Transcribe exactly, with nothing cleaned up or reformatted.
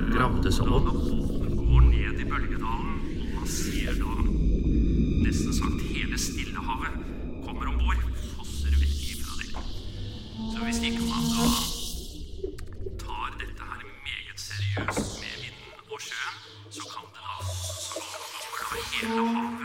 gravde seg opp. Båten går ned i bølgedalen, og man ser da nesten sagt hele Stillehavet kommer ombord, fosser vekk ifra dekk. Så hvis ikke man da tar dette her meget seriøst med vinden og sjøen, så kan det da, så kommer da hele havet